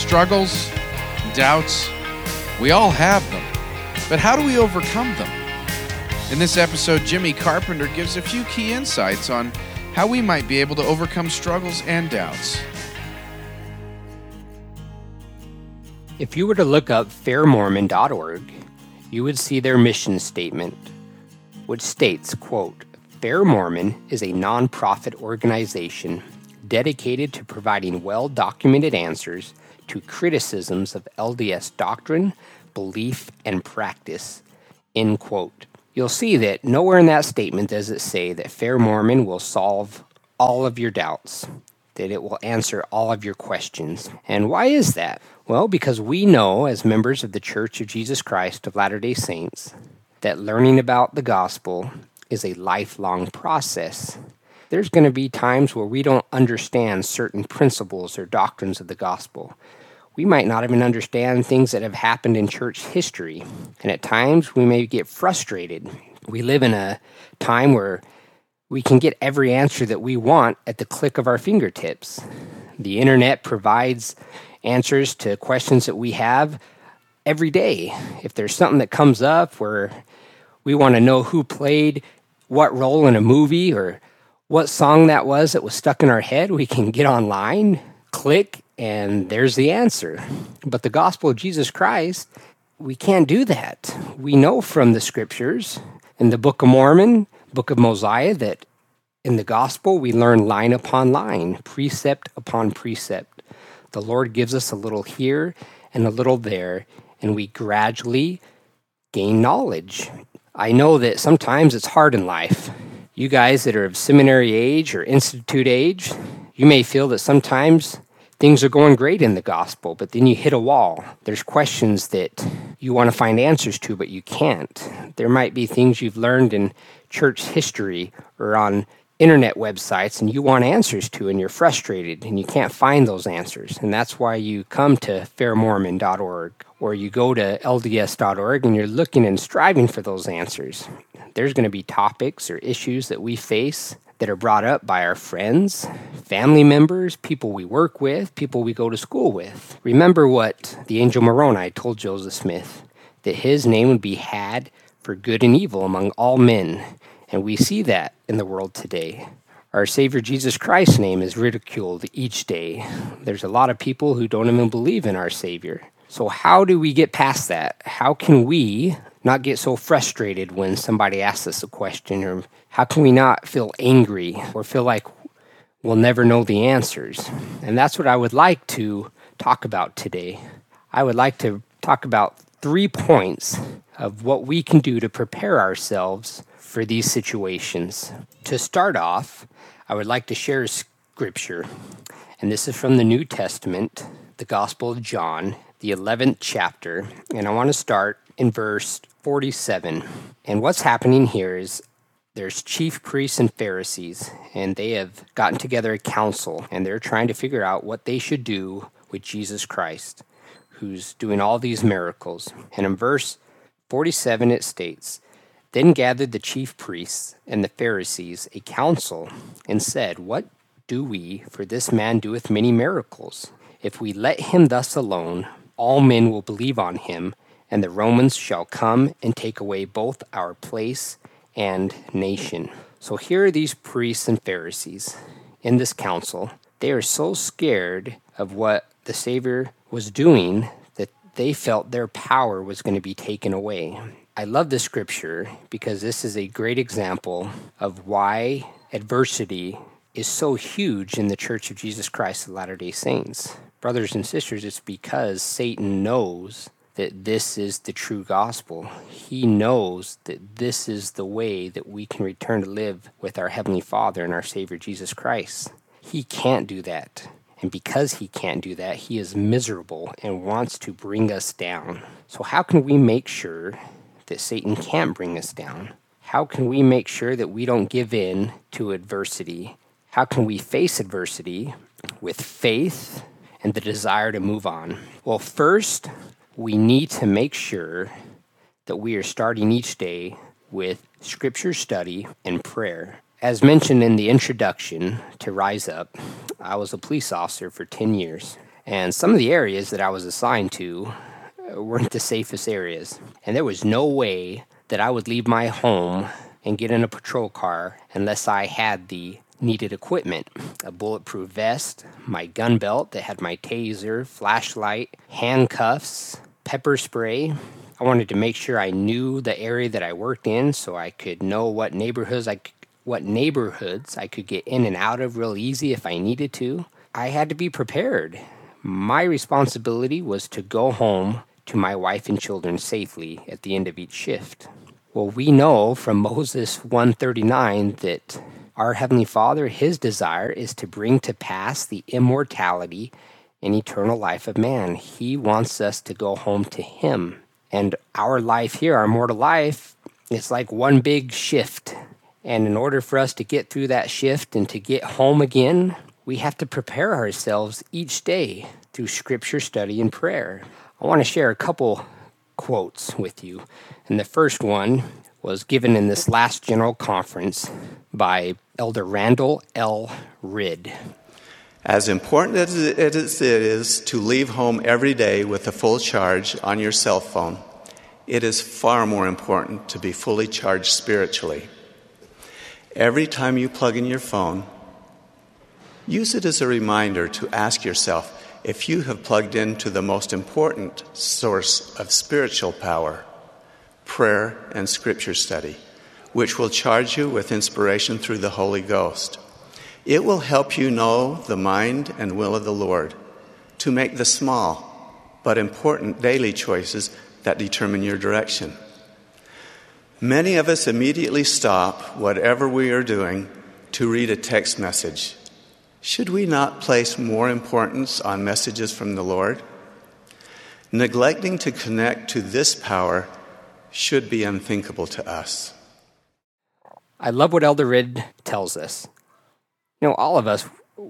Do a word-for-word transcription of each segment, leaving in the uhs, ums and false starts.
Struggles, doubts, we all have them. But how do we overcome them? In this episode, Jimmy Carpenter gives a few key insights on how we might be able to overcome struggles and doubts. If you were to look up fair mormon dot org, you would see their mission statement, which states, quote, Fair Mormon is a non-profit organization dedicated to providing well-documented answers to criticisms of L D S doctrine, belief, and practice, end quote. You'll see that nowhere in that statement does it say that Fair Mormon will solve all of your doubts, that it will answer all of your questions. And why is that? Well, because we know as members of the Church of Jesus Christ of Latter-day Saints that learning about the gospel is a lifelong process. There's going to be times where we don't understand certain principles or doctrines of the gospel. We might not even understand things that have happened in church history. And at times we may get frustrated. We live in a time where we can get every answer that we want at the click of our fingertips. The internet provides answers to questions that we have every day. If there's something that comes up where we want to know who played what role in a movie or what song that was that was stuck in our head, we can get online, click, and there's the answer. But the gospel of Jesus Christ, we can't do that. We know from the scriptures, in the Book of Mormon, Book of Mosiah, that in the gospel we learn line upon line, precept upon precept. The Lord gives us a little here and a little there, and we gradually gain knowledge. I know that sometimes it's hard in life. You guys that are of seminary age or institute age, you may feel that sometimes things are going great in the gospel, but then you hit a wall. There's questions that you want to find answers to, but you can't. There might be things you've learned in church history or on internet websites and you want answers to, and you're frustrated and you can't find those answers. And that's why you come to fair mormon dot org or you go to L D S dot org and you're looking and striving for those answers. There's going to be topics or issues that we face that are brought up by our friends, family members, people we work with, people we go to school with. Remember what the angel Moroni told Joseph Smith, that his name would be had for good and evil among all men. And we see that in the world today. Our Savior Jesus Christ's name is ridiculed each day. There's a lot of people who don't even believe in our Savior. So how do we get past that? How can we not get so frustrated when somebody asks us a question? Or how can we not feel angry or feel like we'll never know the answers? And that's what I would like to talk about today. I would like to talk about three points of what we can do to prepare ourselves for these situations. To start off, I would like to share a scripture, and this is from the New Testament, the Gospel of John, the eleventh chapter, and I want to start in verse forty-seven. And what's happening here is there's chief priests and Pharisees, and they have gotten together a council, and they're trying to figure out what they should do with Jesus Christ, who's doing all these miracles. And in verse forty-seven it states, Then gathered the chief priests and the Pharisees a council, and said, What do we, for this man doeth many miracles? If we let him thus alone, all men will believe on him, and the Romans shall come and take away both our place and nation. So here are these priests and Pharisees in this council. They are so scared of what the Savior was doing that they felt their power was going to be taken away. I love this scripture because this is a great example of why adversity is so huge in the Church of Jesus Christ of Latter-day Saints. Brothers and sisters, it's because Satan knows that this is the true gospel. He knows that this is the way that we can return to live with our Heavenly Father and our Savior Jesus Christ. He can't do that. And because he can't do that, he is miserable and wants to bring us down. So how can we make sure that Satan can't bring us down? How can we make sure that we don't give in to adversity? How can we face adversity with faith and the desire to move on? Well, first, we need to make sure that we are starting each day with scripture study and prayer. As mentioned in the introduction to Rise Up, I was a police officer for ten years. And some of the areas that I was assigned to weren't the safest areas. And there was no way that I would leave my home and get in a patrol car unless I had the needed equipment: a bulletproof vest, my gun belt that had my taser, flashlight, handcuffs, pepper spray. I wanted to make sure I knew the area that I worked in so I could know what neighborhoods I what neighborhoods I could get in and out of real easy if I needed to. I had to be prepared. My responsibility was to go home to my wife and children safely at the end of each shift. Well, we know from Moses one thirty-nine that our Heavenly Father, His desire is to bring to pass the immortality and eternal life of man. He wants us to go home to Him. And our life here, our mortal life, it's like one big shift. And in order for us to get through that shift and to get home again, we have to prepare ourselves each day through scripture study and prayer. I want to share a couple quotes with you. And the first one was given in this last general conference by Elder Randall L. Ridd. As important as it is to leave home every day with a full charge on your cell phone, it is far more important to be fully charged spiritually. Every time you plug in your phone, use it as a reminder to ask yourself if you have plugged into the most important source of spiritual power, prayer and scripture study, which will charge you with inspiration through the Holy Ghost. It will help you know the mind and will of the Lord to make the small but important daily choices that determine your direction. Many of us immediately stop whatever we are doing to read a text message. Should we not place more importance on messages from the Lord? Neglecting to connect to this power should be unthinkable to us. I love what Elder Ridd tells us. You know, all of us,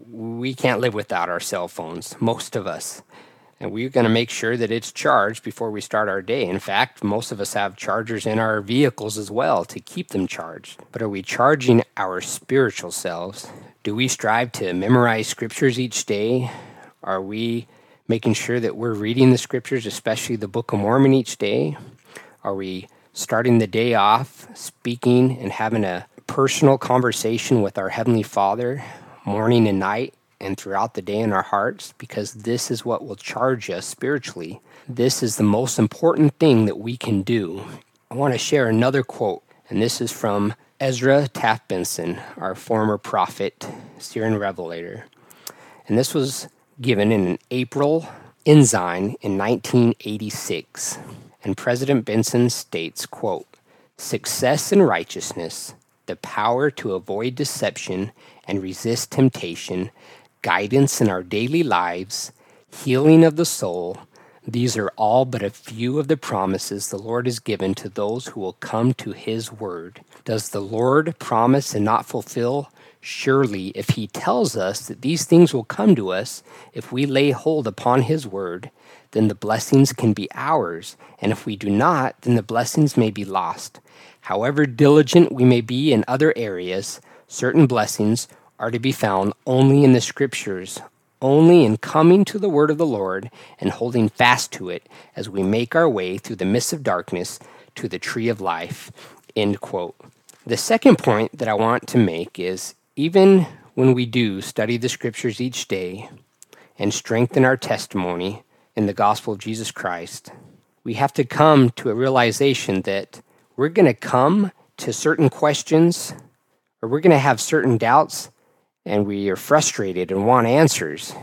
we can't live without our cell phones, most of us. And we're going to make sure that it's charged before we start our day. In fact, most of us have chargers in our vehicles as well to keep them charged. But are we charging our spiritual selves? Do we strive to memorize scriptures each day? Are we making sure that we're reading the scriptures, especially the Book of Mormon, each day? Are we starting the day off speaking and having a personal conversation with our Heavenly Father morning and night and throughout the day in our hearts? Because this is what will charge us spiritually. This is the most important thing that we can do. I want to share another quote, and this is from Ezra Taft Benson, our former prophet, seer and revelator. And this was given in an April Ensign in nineteen eighty-six. And President Benson states, quote, "Success in righteousness, the power to avoid deception and resist temptation, guidance in our daily lives, healing of the soul, these are all but a few of the promises the Lord has given to those who will come to His word. Does the Lord promise and not fulfill? Surely, if He tells us that these things will come to us, if we lay hold upon His word, then the blessings can be ours, and if we do not, then the blessings may be lost. However diligent we may be in other areas, certain blessings are to be found only in the Scriptures, only in coming to the word of the Lord and holding fast to it as we make our way through the midst of darkness to the tree of life." End quote. The second point that I want to make is, even when we do study the Scriptures each day and strengthen our testimony in the gospel of Jesus Christ, we have to come to a realization that we're going to come to certain questions, or we're going to have certain doubts, and we are frustrated and want answers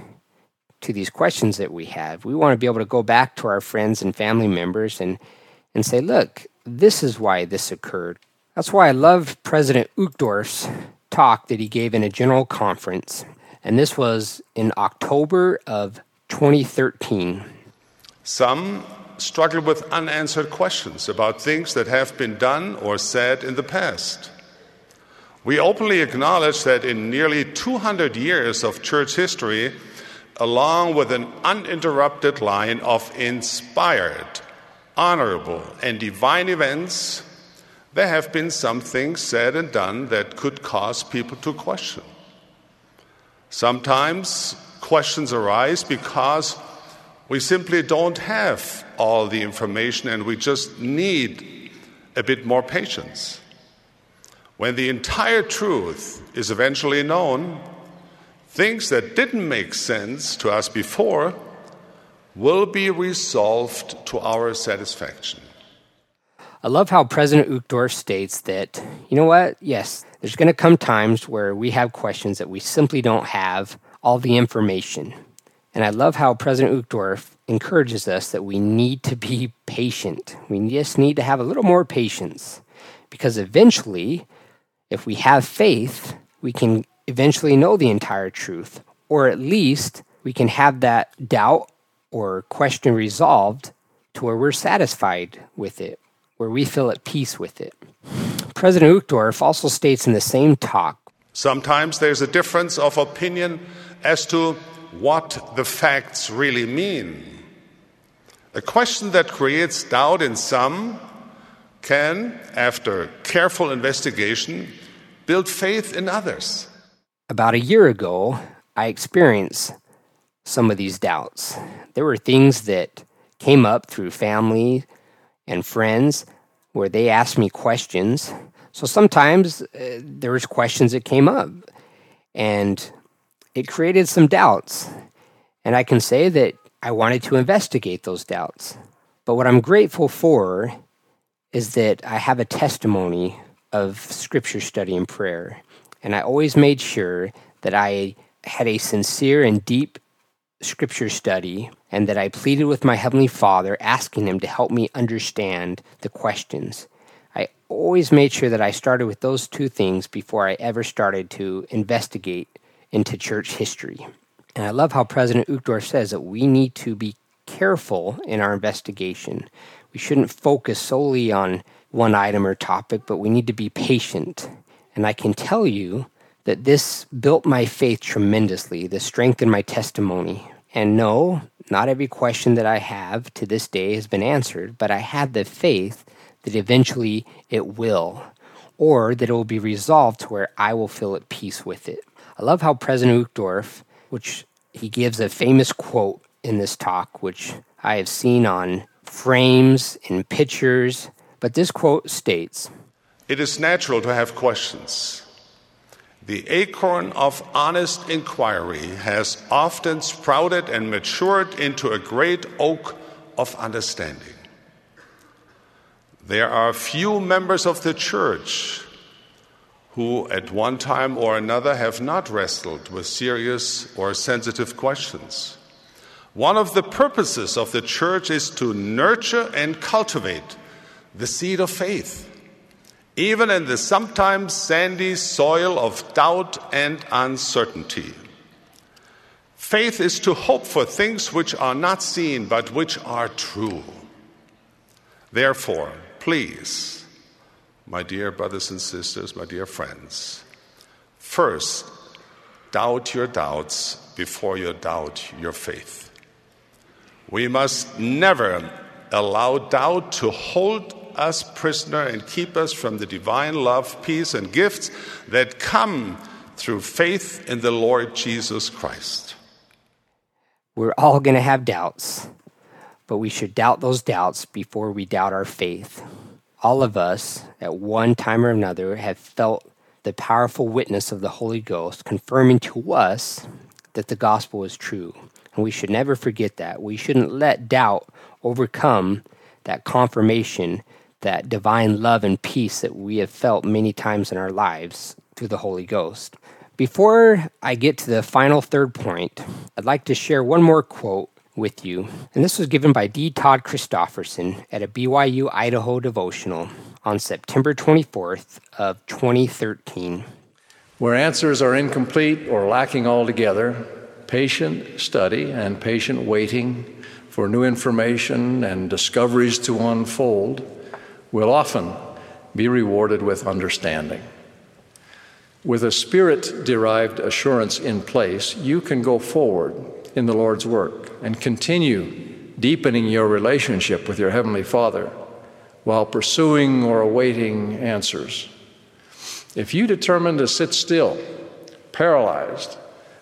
to these questions that we have. We want to be able to go back to our friends and family members and, and say, look, this is why this occurred. That's why I love President Uchtdorf's talk that he gave in a general conference. And this was in October of twenty thirteen. Some struggle with unanswered questions about things that have been done or said in the past. We openly acknowledge that in nearly two hundred years of church history, along with an uninterrupted line of inspired, honorable, and divine events, there have been some things said and done that could cause people to question. Sometimes questions arise because we simply don't have all the information and we just need a bit more patience. When the entire truth is eventually known, things that didn't make sense to us before will be resolved to our satisfaction. I love how President Uchtdorf states that, you know what, yes, there's going to come times where we have questions that we simply don't have all the information. And I love how President Uchtdorf encourages us that we need to be patient. We just need to have a little more patience, because eventually, if we have faith, we can eventually know the entire truth, or at least we can have that doubt or question resolved to where we're satisfied with it, where we feel at peace with it. President Uchtdorf also states in the same talk, sometimes there's a difference of opinion as to what the facts really mean. A question that creates doubt in some can, after careful investigation, build faith in others. About a year ago, I experienced some of these doubts. There were things that came up through family and friends where they asked me questions. So sometimes uh, there was questions that came up, and it created some doubts. And I can say that I wanted to investigate those doubts. But what I'm grateful for is that I have a testimony of scripture study and prayer. And I always made sure that I had a sincere and deep scripture study, and that I pleaded with my Heavenly Father, asking Him to help me understand the questions. I always made sure that I started with those two things before I ever started to investigate into church history. And I love how President Uchtdorf says that we need to be careful in our investigation. We shouldn't focus solely on one item or topic, but we need to be patient. And I can tell you that this built my faith tremendously. This strengthened my testimony. And no, not every question that I have to this day has been answered, but I have the faith that eventually it will, or that it will be resolved to where I will feel at peace with it. I love how President Uchtdorf, which he gives a famous quote in this talk, which I have seen on frames and pictures, but this quote states, "It is natural to have questions. The acorn of honest inquiry has often sprouted and matured into a great oak of understanding. There are few members of the church who at one time or another have not wrestled with serious or sensitive questions. One of the purposes of the church is to nurture and cultivate the seed of faith, even in the sometimes sandy soil of doubt and uncertainty. Faith is to hope for things which are not seen but which are true. Therefore, please, my dear brothers and sisters, my dear friends, first, doubt your doubts before you doubt your faith. We must never allow doubt to hold us prisoner and keep us from the divine love, peace, and gifts that come through faith in the Lord Jesus Christ." We're all going to have doubts, but we should doubt those doubts before we doubt our faith. All of us, at one time or another, have felt the powerful witness of the Holy Ghost confirming to us that the gospel is true. And we should never forget that. We shouldn't let doubt overcome that confirmation, that divine love and peace that we have felt many times in our lives through the Holy Ghost. Before I get to the final third point, I'd like to share one more quote with you. And this was given by D. Todd Christofferson at a B Y U Idaho devotional on September twenty-fourth of twenty thirteen. "Where answers are incomplete or lacking altogether, patient study and patient waiting for new information and discoveries to unfold will often be rewarded with understanding. With a Spirit-derived assurance in place, you can go forward in the Lord's work and continue deepening your relationship with your Heavenly Father while pursuing or awaiting answers. If you determine to sit still, paralyzed,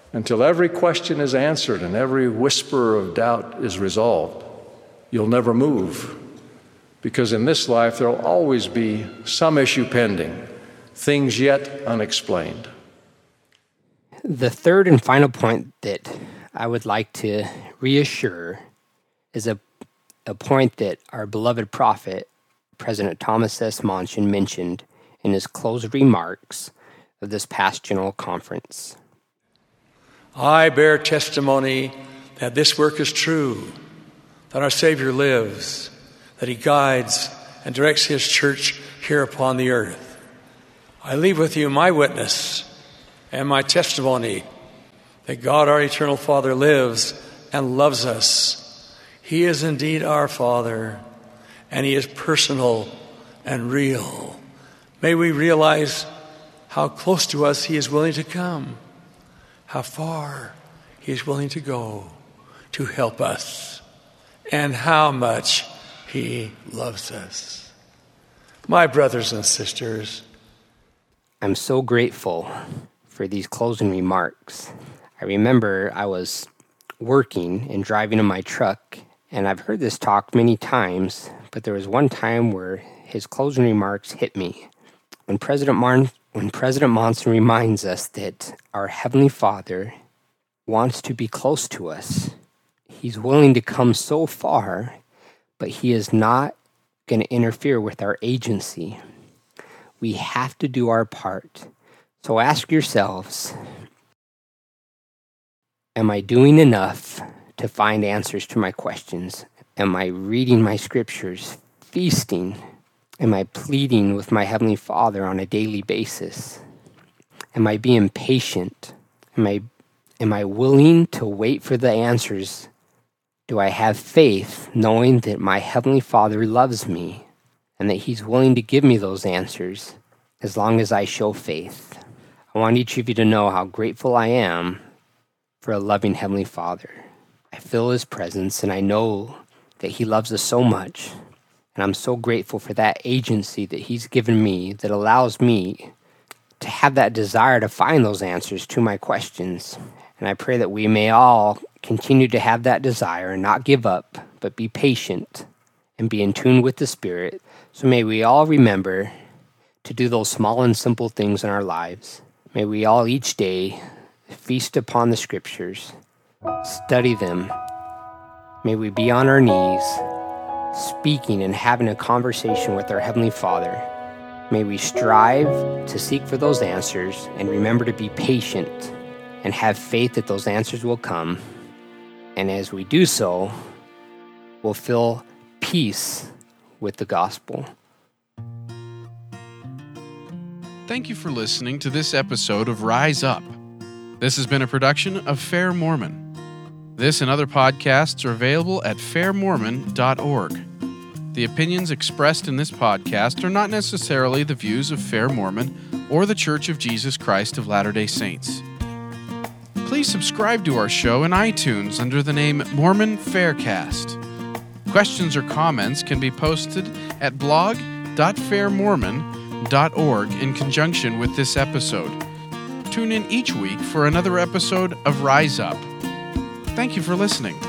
until every question is answered and every whisper of doubt is resolved, you'll never move. Because in this life, there'll always be some issue pending, things yet unexplained. The third and final point that I would like to reassure is a, a point that our beloved prophet, President Thomas S. Monson, mentioned in his closed remarks of this past General Conference. I bear testimony that this work is true, that our Savior lives, that he guides and directs his church here upon the earth. I leave with you my witness and my testimony that God, our eternal Father, lives and loves us. He is indeed our Father, and he is personal and real. May we realize how close to us he is willing to come, how far he is willing to go to help us, and how much he loves us. My brothers and sisters, I'm so grateful for these closing remarks. I remember I was working and driving in my truck, and I've heard this talk many times, but there was one time where his closing remarks hit me. When President Martin, when President Monson reminds us that our Heavenly Father wants to be close to us, he's willing to come so far, but he is not going to interfere with our agency. We have to do our part. So ask yourselves, am I doing enough to find answers to my questions? Am I reading my scriptures, feasting? Am I pleading with my Heavenly Father on a daily basis? Am I being patient? Am I, am I willing to wait for the answers? Do I have faith knowing that my Heavenly Father loves me and that he's willing to give me those answers as long as I show faith? I want each of you to know how grateful I am for a loving Heavenly Father. I feel his presence and I know that he loves us so much. And I'm so grateful for that agency that he's given me that allows me to have that desire to find those answers to my questions. And I pray that we may all continue to have that desire and not give up, but be patient and be in tune with the Spirit. So may we all remember to do those small and simple things in our lives. May we all each day feast upon the Scriptures, study them. May we be on our knees, speaking and having a conversation with our Heavenly Father. May we strive to seek for those answers and remember to be patient and have faith that those answers will come. And as we do so, we'll feel peace with the gospel. Thank you for listening to this episode of Rise Up. This has been a production of Fair Mormon. This and other podcasts are available at fair mormon dot org. The opinions expressed in this podcast are not necessarily the views of Fair Mormon or the Church of Jesus Christ of Latter-day Saints. Please subscribe to our show in iTunes under the name Mormon Faircast. Questions or comments can be posted at blog dot fair mormon dot org in conjunction with this episode. Tune in each week for another episode of Rise Up. Thank you for listening.